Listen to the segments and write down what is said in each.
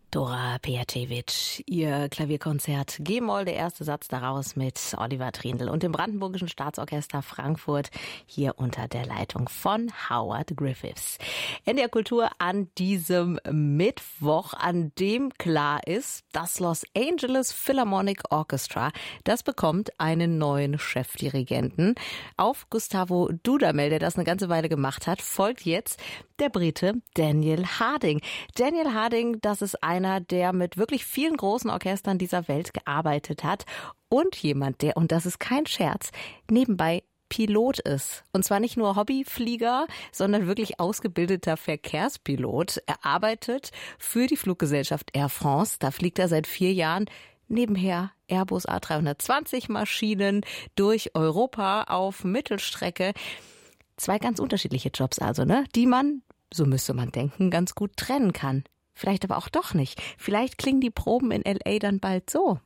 Dora Pejacevic, ihr Klavierkonzert G-Moll, der erste Satz daraus mit Oliver Trindl und dem Brandenburgischen Staatsorchester Frankfurt, hier unter der Leitung von Howard Griffiths. NDR Kultur an diesem Mittwoch, an dem klar ist, das Los Angeles Philharmonic Orchestra, das bekommt einen neuen Chefdirigenten. Auf Gustavo Dudamel, der das eine ganze Weile gemacht hat, folgt jetzt der Brite Daniel Harding. Daniel Harding, das ist einer, der mit wirklich vielen großen Orchestern dieser Welt gearbeitet hat und jemand, der, und das ist kein Scherz, nebenbei Pilot ist. Und zwar nicht nur Hobbyflieger, sondern wirklich ausgebildeter Verkehrspilot. Er arbeitet für die Fluggesellschaft Air France. Da fliegt er seit 4 Jahren nebenher Airbus A320 Maschinen durch Europa auf Mittelstrecke. 2 ganz unterschiedliche Jobs also, ne? Die man, so müsste man denken, ganz gut trennen kann. Vielleicht aber auch doch nicht. Vielleicht klingen die Proben in L.A. dann bald so.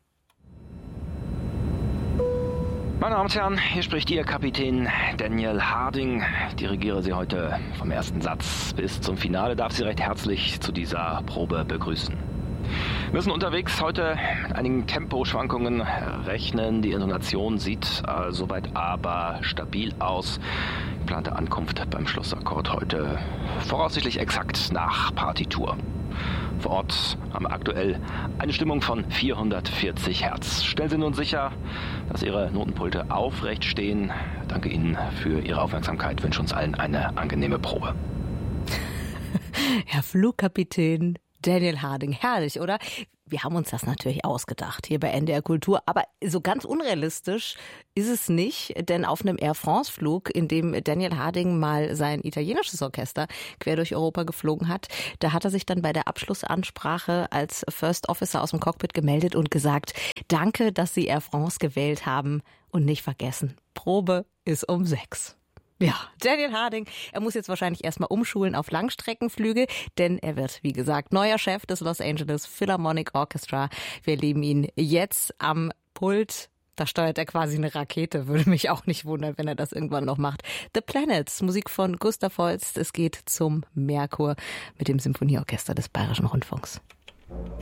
Meine Damen und Herren, hier spricht Ihr Kapitän Daniel Harding. Ich dirigiere Sie heute vom ersten Satz bis zum Finale. Darf Sie recht herzlich zu dieser Probe begrüßen. Wir müssen unterwegs heute mit einigen Temposchwankungen rechnen. Die Intonation sieht soweit aber stabil aus. Geplante Ankunft beim Schlussakkord heute voraussichtlich exakt nach Partitur. Vor Ort haben wir aktuell eine Stimmung von 440 Hertz. Stellen Sie nun sicher, dass Ihre Notenpulte aufrecht stehen. Danke Ihnen für Ihre Aufmerksamkeit. Ich wünsche uns allen eine angenehme Probe. Herr Flugkapitän Daniel Harding, herrlich, oder? Wir haben uns das natürlich ausgedacht hier bei NDR Kultur, aber so ganz unrealistisch ist es nicht, denn auf einem Air France Flug, in dem Daniel Harding mal sein italienisches Orchester quer durch Europa geflogen hat, da hat er sich dann bei der Abschlussansprache als First Officer aus dem Cockpit gemeldet und gesagt, danke, dass Sie Air France gewählt haben und nicht vergessen, Probe ist um 6. Ja, Daniel Harding, er muss jetzt wahrscheinlich erstmal umschulen auf Langstreckenflüge, denn er wird, wie gesagt, neuer Chef des Los Angeles Philharmonic Orchestra. Wir erleben ihn jetzt am Pult. Da steuert er quasi eine Rakete, würde mich auch nicht wundern, wenn er das irgendwann noch macht. The Planets, Musik von Gustav Holst. Es geht zum Merkur mit dem Symphonieorchester des Bayerischen Rundfunks.